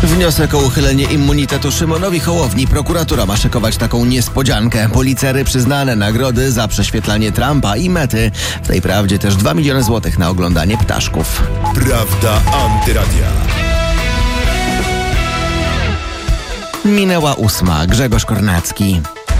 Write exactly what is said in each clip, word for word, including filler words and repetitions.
Wniosek o uchylenie immunitetu Szymonowi Hołowni. Prokuratura ma szykować taką niespodziankę. Policery przyznane nagrody za prześwietlanie Trumpa i Mety. W tej prawdzie też dwa miliony złotych na oglądanie ptaszków. Prawda Antyradia. Minęła ósma. Grzegorz Kornacki.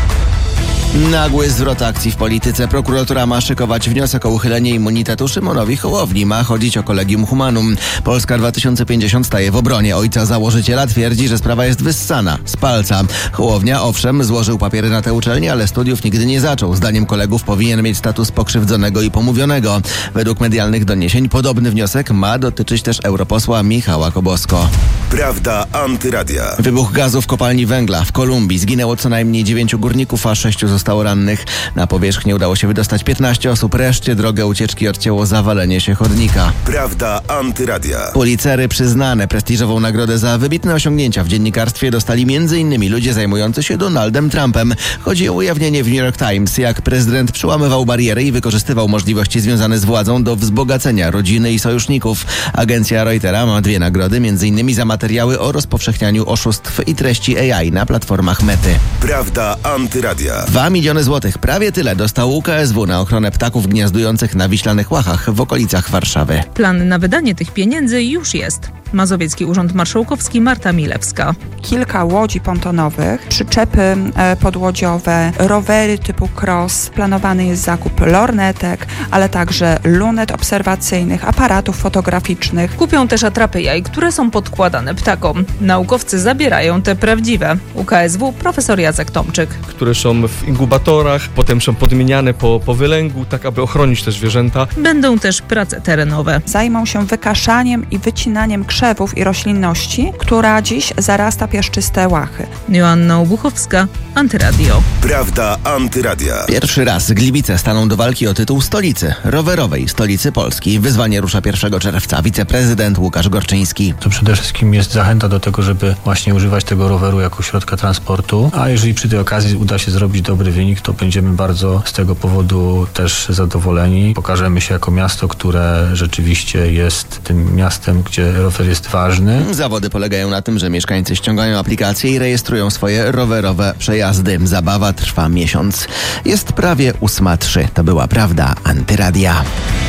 Nagły zwrot akcji w polityce. Prokuratura ma szykować wniosek o uchylenie immunitetu Szymonowi Hołowni. Ma chodzić o Collegium Humanum. Polska dwa tysiące pięćdziesiąt staje w obronie ojca założyciela. Twierdzi, że sprawa jest wyssana z palca. Hołownia, owszem, złożył papiery na tę uczelnię, ale studiów nigdy nie zaczął. Zdaniem kolegów powinien mieć status pokrzywdzonego i pomówionego. Według medialnych doniesień podobny wniosek ma dotyczyć też europosła Michała Kobosko. Prawda Antyradia. Wybuch gazu w kopalni węgla w Kolumbii. Zginęło co najmniej dziewięciu górników, a sześciu zostało rannych. Na powierzchnię udało się wydostać piętnaście osób. Reszcie drogę ucieczki odcięło zawalenie się chodnika. Prawda Antyradia. Policery przyznane prestiżową nagrodę za wybitne osiągnięcia w dziennikarstwie dostali m in ludzie zajmujący się Donaldem Trumpem. Chodzi o ujawnienie w New York Times, jak prezydent przełamywał bariery i wykorzystywał możliwości związane z władzą do wzbogacenia rodziny i sojuszników. Agencja Reutera ma dwie nagrody, m in za materiały o rozpowszechnianiu oszustw i treści A I na platformach Mety. Prawda Antyradia. Dwa miliony złotych, prawie tyle dostał U K S W na ochronę ptaków gniazdujących na Wiślanych Łachach w okolicach Warszawy. Plan na wydanie tych pieniędzy już jest. Mazowiecki Urząd Marszałkowski, Marta Milewska. Kilka łodzi pontonowych, przyczepy e, podłodziowe, rowery typu cross. Planowany jest zakup lornetek, ale także lunet obserwacyjnych, aparatów fotograficznych. Kupią też atrapy jaj, które są podkładane ptakom. Naukowcy zabierają te prawdziwe. U K S W profesor Jacek Tomczyk. Które są w inkubatorach, potem są podmieniane po, po wylęgu, tak aby ochronić te zwierzęta. Będą też prace terenowe. Zajmą się wykaszaniem i wycinaniem krzewów i roślinności, która dziś zarasta piaszczyste łachy. Joanna Obuchowska, Antyradio. Prawda Antyradia. Pierwszy raz Gliwice staną do walki o tytuł stolicy, rowerowej stolicy Polski. Wyzwanie rusza pierwszego czerwca. Wiceprezydent Łukasz Gorczyński. To przede wszystkim jest zachęta do tego, żeby właśnie używać tego roweru jako środka transportu, a jeżeli przy tej okazji uda się zrobić dobry wynik, to będziemy bardzo z tego powodu też zadowoleni. Pokażemy się jako miasto, które rzeczywiście jest tym miastem, gdzie rower jest ważny. Zawody polegają na tym, że mieszkańcy ściągają aplikacje i rejestrują swoje rowerowe przejazdy. Zabawa trwa miesiąc. Jest prawie ósma trzy. To była Prawda Antyradia.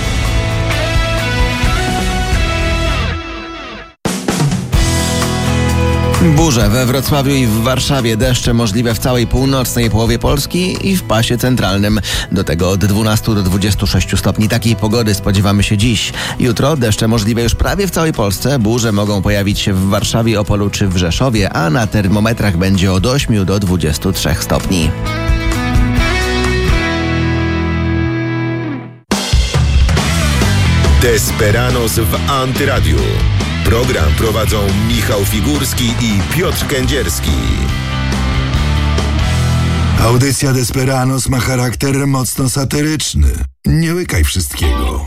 Burze we Wrocławiu i w Warszawie, deszcze możliwe w całej północnej połowie Polski i w pasie centralnym. Do tego od dwunastu do dwudziestu sześciu stopni. Takiej pogody spodziewamy się dziś. Jutro deszcze możliwe już prawie w całej Polsce. Burze mogą pojawić się w Warszawie, Opolu czy w Rzeszowie, a na termometrach będzie od ośmiu do dwudziestu trzech stopni. Desperanos w Antyradiu. Program prowadzą Michał Figurski i Piotr Kędzierski. Audycja Desperanos ma charakter mocno satyryczny. Nie łykaj wszystkiego.